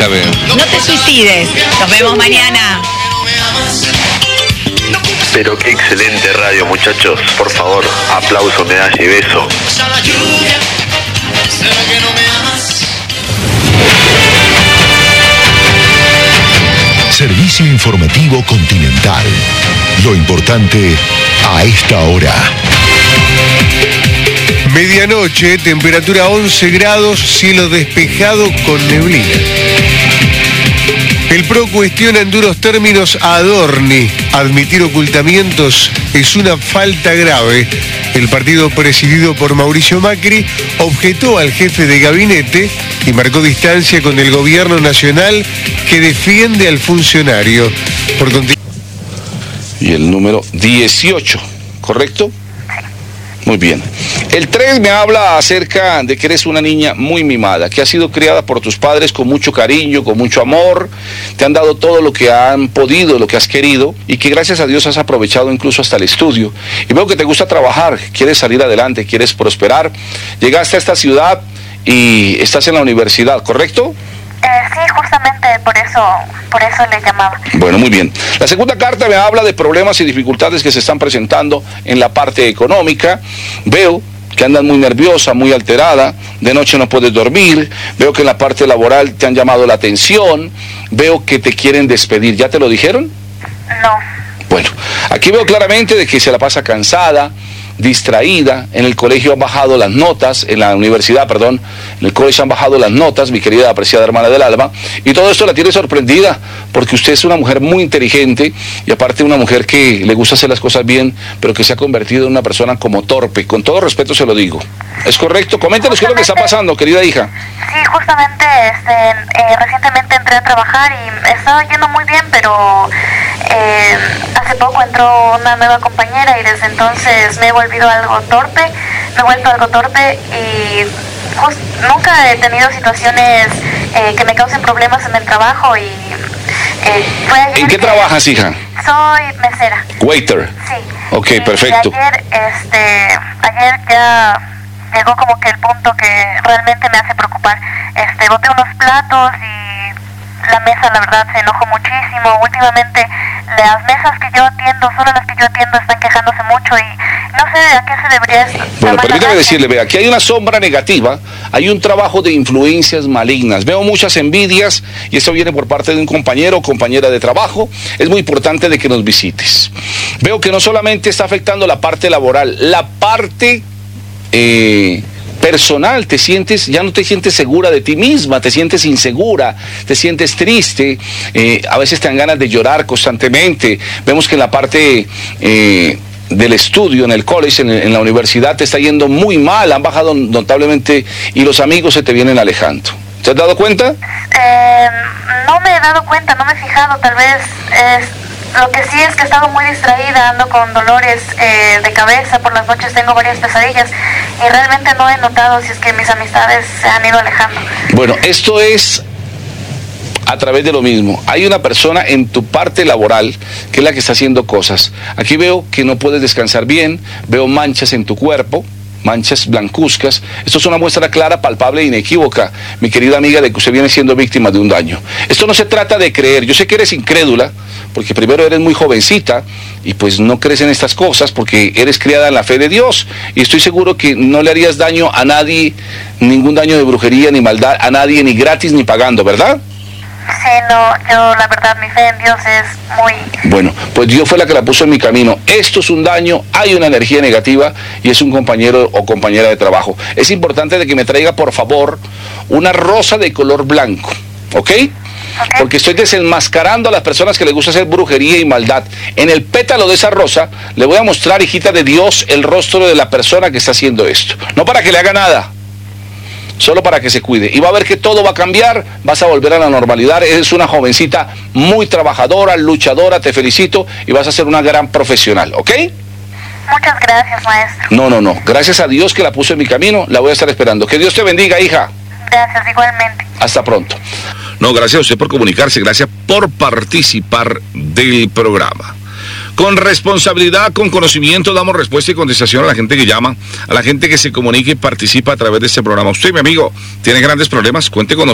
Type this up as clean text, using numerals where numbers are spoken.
saber. No te suicides. Nos vemos mañana. Pero qué excelente radio, muchachos. Por favor, aplauso, medalla y beso. Servicio informativo Continental. Lo importante a esta hora. Medianoche, temperatura 11 grados, cielo despejado con neblina. El PRO cuestiona en duros términos a Adorni. Admitir ocultamientos es una falta grave. El partido presidido por Mauricio Macri objetó al jefe de gabinete y marcó distancia con el gobierno nacional que defiende al funcionario. Y el número 18, ¿correcto? Muy bien. El 3 me habla acerca de que eres una niña muy mimada, que has sido criada por tus padres con mucho cariño, con mucho amor, te han dado todo lo que han podido, lo que has querido, y que gracias a Dios has aprovechado incluso hasta el estudio. Y veo que te gusta trabajar, quieres salir adelante, quieres prosperar. Llegaste a esta ciudad y estás en la universidad, ¿correcto? Sí, justamente por eso le llamaba. Bueno, muy bien. La segunda carta me habla de problemas y dificultades que se están presentando en la parte económica. Veo que andas muy nerviosa, muy alterada, de noche no puedes dormir, veo que en la parte laboral te han llamado la atención, veo que te quieren despedir. ¿Ya te lo dijeron? No. Bueno, aquí veo claramente de que se la pasa cansada, distraída, en el colegio han bajado las notas, en la universidad, perdón, en el colegio han bajado las notas, mi querida apreciada hermana del alma, y todo esto la tiene sorprendida, porque usted es una mujer muy inteligente, y aparte una mujer que le gusta hacer las cosas bien, pero que se ha convertido en una persona como torpe, con todo respeto se lo digo. ¿Es correcto? Coméntenos qué es lo que está pasando, querida hija. Sí, justamente recientemente entré a trabajar y estaba yendo muy bien, pero hace poco entró una nueva compañera y desde entonces me he vuelto algo torpe y nunca he tenido situaciones que me causen problemas en el trabajo y ¿En qué trabajas, hija? Soy mesera. Waiter. Sí. Ok, perfecto. Ayer ya llegó como que el punto que realmente me hace preocupar. Boté unos platos y la mesa, la verdad, se enojó muchísimo. Últimamente las mesas que yo atiendo, solo las que yo atiendo, están quejándose mucho y no sé a qué se debería... Bueno, permítame decirle, vea, aquí hay una sombra negativa, hay un trabajo de influencias malignas. Veo muchas envidias y eso viene por parte de un compañero o compañera de trabajo. Es muy importante de que nos visites. Veo que no solamente está afectando la parte laboral, la parte... personal, ya no te sientes segura de ti misma, te sientes insegura, te sientes triste, a veces te dan ganas de llorar constantemente. Vemos que en la parte del estudio, en el college, en la universidad, te está yendo muy mal, han bajado notablemente y los amigos se te vienen alejando. ¿Te has dado cuenta? No me he dado cuenta, no me he fijado, tal vez lo que sí es que he estado muy distraída, ando con dolores de cabeza, por las noches tengo varias pesadillas y realmente no he notado si es que mis amistades se han ido alejando. Bueno, esto es a través de lo mismo. Hay una persona en tu parte laboral que es la que está haciendo cosas. Aquí veo que no puedes descansar bien, veo manchas en tu cuerpo, manchas blancuzcas. Esto es una muestra clara, palpable e inequívoca, mi querida amiga, de que usted viene siendo víctima de un daño. Esto no se trata de creer. Yo sé que eres incrédula, porque primero eres muy jovencita y pues no crees en estas cosas porque eres criada en la fe de Dios y estoy seguro que no le harías daño a nadie, ningún daño de brujería ni maldad a nadie, ni gratis ni pagando, ¿verdad? Sí, no, yo la verdad mi fe en Dios es muy... Bueno, pues Dios fue la que la puso en mi camino. Esto es un daño, hay una energía negativa y es un compañero o compañera de trabajo. Es importante de que me traiga por favor una rosa de color blanco, ¿ok? Porque estoy desenmascarando a las personas que les gusta hacer brujería y maldad. En el pétalo de esa rosa le voy a mostrar, hijita de Dios, el rostro de la persona que está haciendo esto. No para que le haga nada, solo para que se cuide. Y va a ver que todo va a cambiar, vas a volver a la normalidad. Eres una jovencita muy trabajadora, luchadora, te felicito y vas a ser una gran profesional, ¿ok? Muchas gracias, maestro. No. Gracias a Dios que la puso en mi camino, la voy a estar esperando. Que Dios te bendiga, hija. Gracias, igualmente. Hasta pronto. No, gracias a usted por comunicarse, gracias por participar del programa. Con responsabilidad, con conocimiento, damos respuesta y contestación a la gente que llama, a la gente que se comunica y participa a través de este programa. Usted, mi amigo, tiene grandes problemas, cuente con nosotros.